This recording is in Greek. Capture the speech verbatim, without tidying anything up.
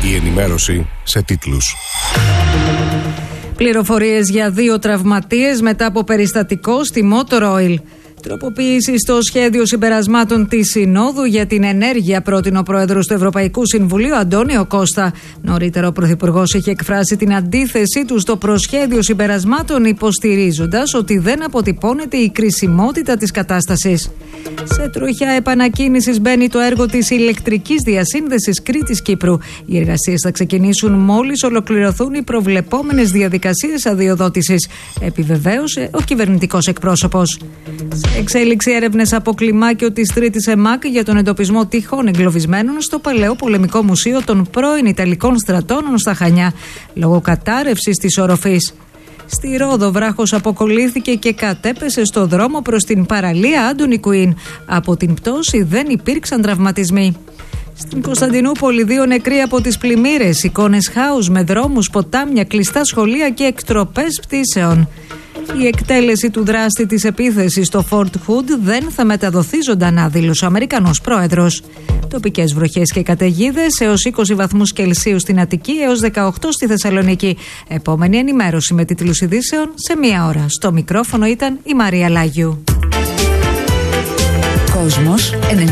Η ενημέρωση σε τίτλους. Πληροφορίες για δύο τραυματίες μετά από περιστατικό στη Motor Oil. Τροποποίηση στο σχέδιο συμπερασμάτων της Συνόδου για την ενέργεια πρότεινε ο πρόεδρος του Ευρωπαϊκού Συμβουλίου, Αντώνιο Κώστα. Νωρίτερα, ο πρωθυπουργός είχε εκφράσει την αντίθεσή του στο προσχέδιο συμπερασμάτων, υποστηρίζοντας ότι δεν αποτυπώνεται η κρισιμότητα της κατάστασης. Σε τροχιά επανακίνησης μπαίνει το έργο της ηλεκτρικής διασύνδεσης Κρήτης-Κύπρου. Οι εργασίες θα ξεκινήσουν μόλις ολοκληρωθούν οι προβλεπόμενες διαδικασίες αδειοδότησης, επιβεβαίωσε ο κυβερνητικός εκπρόσωπος. Εξέλιξη έρευνες από κλιμάκιο της Τρίτης ΕΜΑΚ για τον εντοπισμό τυχών εγκλωβισμένων στο Παλαιό Πολεμικό Μουσείο των πρώην Ιταλικών στρατώνων στα Χανιά, λόγω κατάρρευσης της οροφής. Στη Ρόδο, βράχος αποκολλήθηκε και κατέπεσε στο δρόμο προς την παραλία Άντωνη Κουίν. Από την πτώση δεν υπήρξαν τραυματισμοί. Στην Κωνσταντινούπολη, δύο νεκροί από τις πλημμύρες, εικόνες χάους με δρόμους, ποτάμια, κλειστά σχολεία και εκτροπές πτήσεων. Η εκτέλεση του δράστη της επίθεσης στο Fort Hood δεν θα μεταδοθεί ζωντανά, δήλωσε ο Αμερικανός πρόεδρος. Τοπικές βροχές και καταιγίδες έως είκοσι βαθμούς Κελσίου στην Αττική, έως δεκαοκτώ στη Θεσσαλονίκη. Επόμενη ενημέρωση με τίτλους ειδήσεων σε μία ώρα. Στο μικρόφωνο ήταν η Μαρία Λάγιου. Κόσμος